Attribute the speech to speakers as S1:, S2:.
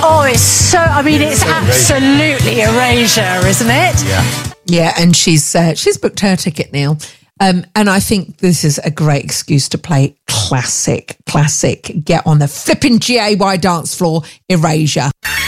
S1: Oh, it's absolutely Erasure, isn't it?
S2: Yeah.
S3: Yeah, and she's booked her ticket, Neil. And I think this is a great excuse to play classic, get on the flipping GAY dance floor, Erasure.